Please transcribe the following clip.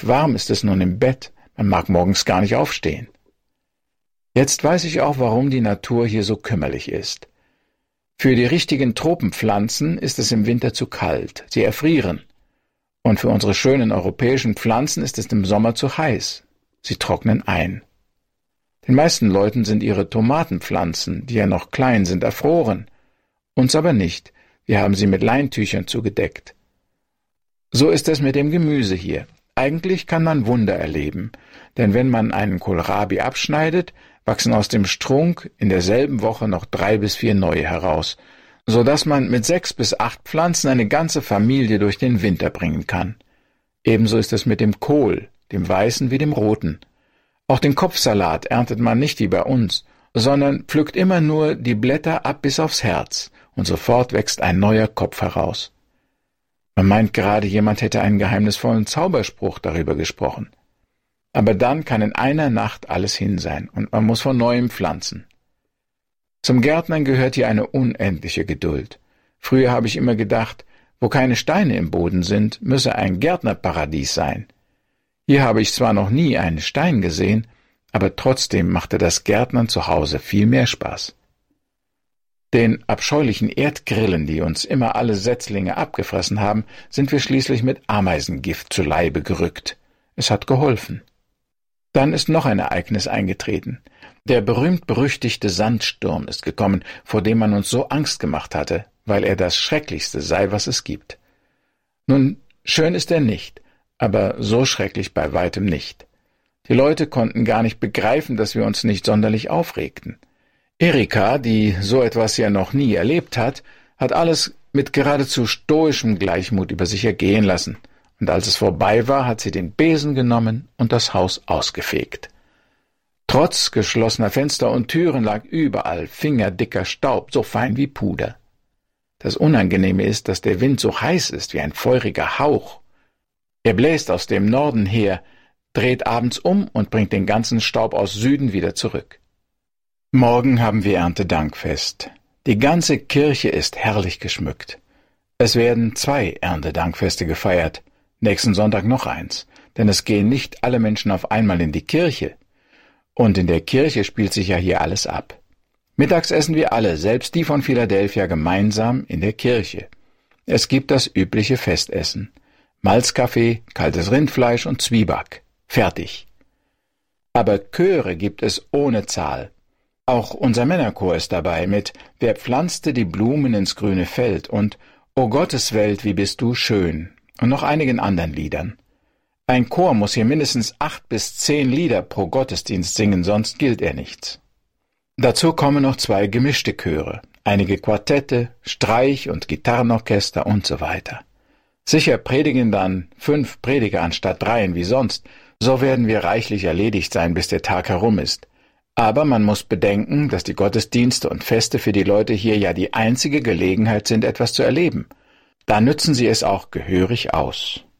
recht warm ist es nun im Bett, man mag morgens gar nicht aufstehen. Jetzt weiß ich auch, warum die Natur hier so kümmerlich ist. Für die richtigen Tropenpflanzen ist es im Winter zu kalt, sie erfrieren. Und für unsere schönen europäischen Pflanzen ist es im Sommer zu heiß, sie trocknen ein. Den meisten Leuten sind ihre Tomatenpflanzen, die ja noch klein sind, erfroren. Uns aber nicht, wir haben sie mit Leintüchern zugedeckt. So ist es mit dem Gemüse hier. Eigentlich kann man Wunder erleben, denn wenn man einen Kohlrabi abschneidet, wachsen aus dem Strunk in derselben Woche noch 3 bis 4 neue heraus, so dass man mit 6 bis 8 Pflanzen eine ganze Familie durch den Winter bringen kann. Ebenso ist es mit dem Kohl, dem weißen wie dem roten. Auch den Kopfsalat erntet man nicht wie bei uns, sondern pflückt immer nur die Blätter ab bis aufs Herz, und sofort wächst ein neuer Kopf heraus. Man meint gerade, jemand hätte einen geheimnisvollen Zauberspruch darüber gesprochen. Aber dann kann in einer Nacht alles hin sein, und man muss von neuem pflanzen. Zum Gärtnern gehört hier eine unendliche Geduld. Früher habe ich immer gedacht, wo keine Steine im Boden sind, müsse ein Gärtnerparadies sein. Hier habe ich zwar noch nie einen Stein gesehen, aber trotzdem machte das Gärtnern zu Hause viel mehr Spaß. Den abscheulichen Erdgrillen, die uns immer alle Setzlinge abgefressen haben, sind wir schließlich mit Ameisengift zu Leibe gerückt. Es hat geholfen. Dann ist noch ein Ereignis eingetreten. Der berühmt-berüchtigte Sandsturm ist gekommen, vor dem man uns so Angst gemacht hatte, weil er das Schrecklichste sei, was es gibt. Nun, schön ist er nicht, aber so schrecklich bei weitem nicht. Die Leute konnten gar nicht begreifen, dass wir uns nicht sonderlich aufregten. Erika, die so etwas ja noch nie erlebt hat, hat alles mit geradezu stoischem Gleichmut über sich ergehen lassen, und als es vorbei war, hat sie den Besen genommen und das Haus ausgefegt. Trotz geschlossener Fenster und Türen lag überall fingerdicker Staub, so fein wie Puder. Das Unangenehme ist, dass der Wind so heiß ist wie ein feuriger Hauch. Er bläst aus dem Norden her, dreht abends um und bringt den ganzen Staub aus Süden wieder zurück. Morgen haben wir Erntedankfest. Die ganze Kirche ist herrlich geschmückt. Es werden 2 Erntedankfeste gefeiert, nächsten Sonntag noch eins, denn es gehen nicht alle Menschen auf einmal in die Kirche. Und in der Kirche spielt sich ja hier alles ab. Mittags essen wir alle, selbst die von Philadelphia, gemeinsam in der Kirche. Es gibt das übliche Festessen. Malzkaffee, kaltes Rindfleisch und Zwieback. Fertig. Aber Chöre gibt es ohne Zahl. Auch unser Männerchor ist dabei mit »Wer pflanzte die Blumen ins grüne Feld« und »O Gottes Welt, wie bist du schön« und noch einigen anderen Liedern. Ein Chor muss hier mindestens 8 bis 10 Lieder pro Gottesdienst singen, sonst gilt er nichts. Dazu kommen noch 2 gemischte Chöre, einige Quartette, Streich- und Gitarrenorchester und so weiter. Sicher predigen dann 5 Prediger anstatt 3 wie sonst, so werden wir reichlich erledigt sein, bis der Tag herum ist. Aber man muss bedenken, dass die Gottesdienste und Feste für die Leute hier ja die einzige Gelegenheit sind, etwas zu erleben. Da nützen sie es auch gehörig aus.